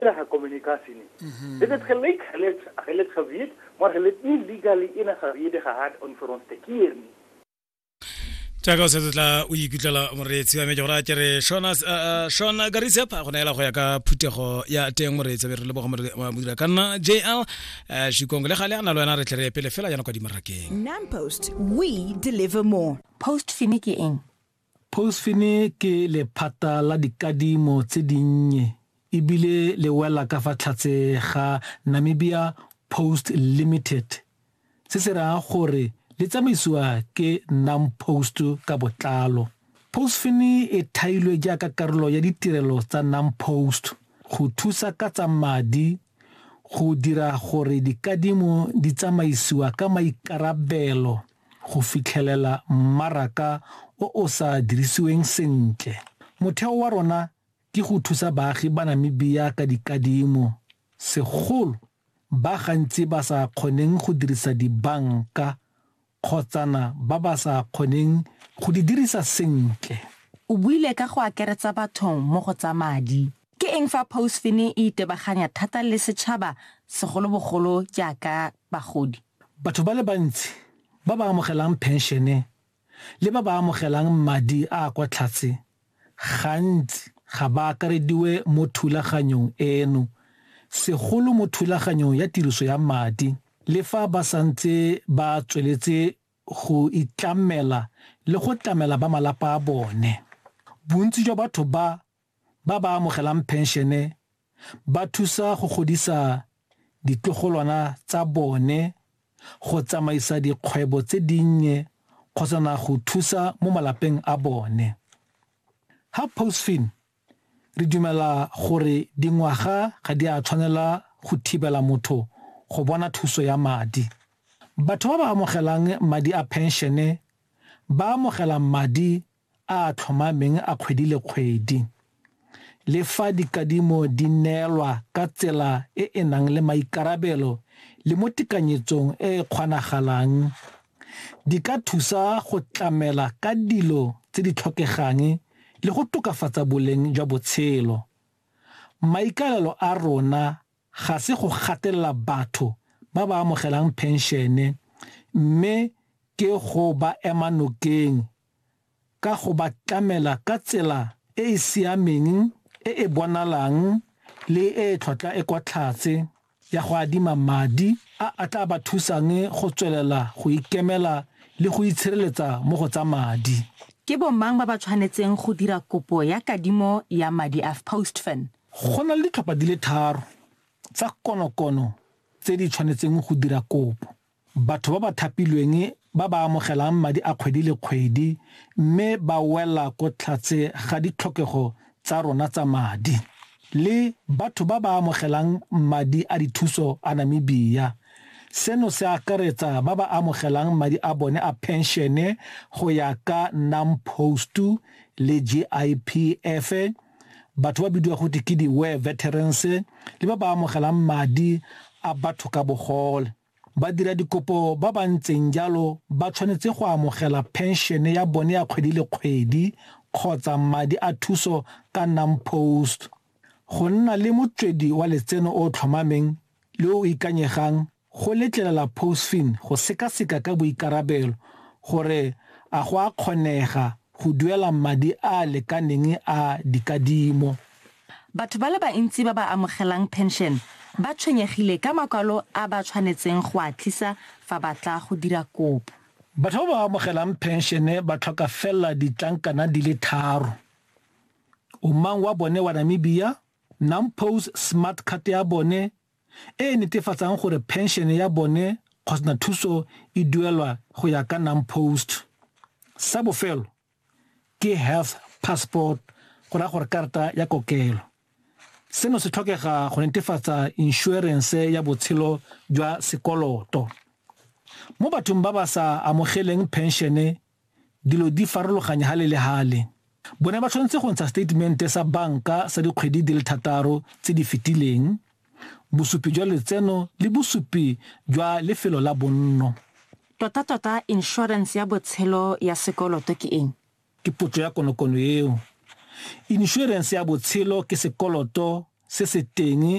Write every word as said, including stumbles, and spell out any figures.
dat gaan communicatie niet. Dit is gelijk, gelijk, gelijk geweest, maar gelijk niet legally enige reden gehad om voor ons te keren. Tjaka se tla o ikutlela moreetsi wa me ke gore kere Shona Shona Garisep go neela go ya ka phutego ya teng moreetsi be re le bo go modira kana J L Shikong le gale ana lo yana re tle re pele fela yana kwa dimarakeng. NamPost, we deliver more. Postfin ke eng? Postfin ke le phata la dikadimo tse dinnye ibile le wela ka fa tlhatse ga Namibia Post Limited. Se se ra gore le tsamaisiwa ke NamPost ka botlalo. Postfin e thailwe jaaka karolo ya ditirelo tsa NamPost go thusa ka tsa madi go dira gore dikadimo di tsamaisiwa ka maikarabelo go fitlhelela mmaraka o o sa dirisiweng sentle. Motheo wa rona ke go thusa baagi ba Namibia ka dikadimo, segolo ba gantsi ba sa kgoneng go dirisa dibanka kgotsana ba ba sa kgoneng go di dirisa sentle. O buile ka go akaretsa batho mo go tsa madi. Ke eng fa Postfin e itebaganya thata le setšhaba segolobogolo jaaka bagodi? Batho ba le bantsi ba ba amogelang penšene le ba ba amogelang madi a kwa tlhatse gantsi ga ba akarediwe mo thulaganyong eno, segolo mo thulaganyong ya tiriso ya madi. Le fa ba santse ba tsweletse go itlamela le go tlamela ba malapa a bone. Bontsi jwa batho ba ba ba amogelang penšene ba thusa go godisa ditlogolwana tsa bone, go tsamaisa dikgwebo tse dinnye kgotsa go thusa mo malapeng a bone. Ha Postfin re dumela gore dingwaga ga di a tshwanela go thibela motho go bona thuso ya madi. Batho ba ba amogelang madi a penšene ba amogela madi a tlhomameng a kgwedi le kgwedi. Le fa dikadimo di neelwa ka tsela e e nang le maikarabelo le mo tekanyetsong e e kgonagalang, di ka thusa go tlamela ka dilo tse di tlhokegang le go tokafatsa boleng jwa botshelo. Maikalelo a rona ga se go gatelela batho ba ba amogelang penšene, mme ke go ba ema nokeng ka go ba tlamela ka tsela e e siameng, e e bonalang le e tlhotlha e kwa tlhatse ya go adima madi a a tla ba thusang go tswelela go ikemela le go itshireletsa mo go tsa madi. Ke bomang ba ba tshwanetseng go dira kopo ya kadimo ya madi a Postfin? Go na le ditlhopha di le tharo tsa konokono tse di tshwanetseng go dira kopo. Batho ba ba thapilweng ba ba amogelang madi a kgwedi le kgwedi mme ba wela ko tlhatse ga ditlhokego tsa rona tsa madi, le batho ba ba amogelang madi a dithuso a Namibia. Seno se akaretsa ba ba amogelang madi a bone a penšene go ya ka NamPost le G I P F, batho ba bidiwa go ke di-War Veterans le ba ba amogelang madi a batho ka bogole. Ba dira dikopo ba ba ntseng jalo ba tshwanetse go amogela penšene ya bone ya kgwedi le kgwedi kgotsa madi a thuso ka NamPost. Go nna le motswedi wa letseno o tlhomameng le o ikanyegang go letlelela Postfin go sekaseka ka boikarabelo gore a go a kgonega go duela madi a lekaneng a dikadimo. Batho ba le bantsi ba ba amogelang pension ba tshwenyegile ka makwalo a ba tshwanetseng go a tlisa fa ba tla go dira kopo. Batho ba ba amogelang penšene ba tlhoka fela ditlankana di le tharo: umang wa bone wa Namibia, NamPost smart card ya bone e netefatsang gore penšene ya bone kgotsa thuso e duelwa go ya ka NamPost. Sa bofelo ke health passport, go raya gore karata ya kokelo. Seno se tlhokega go netefatsa insurance ya botshelo jwa sekoloto. Mo bathong ba ba sa amogeleng penšene, dilo di farologanya hale le hale. Bone ba tshwanetse go ntsha statement sa banka sa dikgwedi di le thataro tse di fetileng, bosupi jwa letseno le bosupi jwa lefelo la bonno. Tota-tota insurance ya botshelo ya sekoloto ke eng? Ke potso ya konokono eo. Insurance ya botshelo ke sekoloto se se teng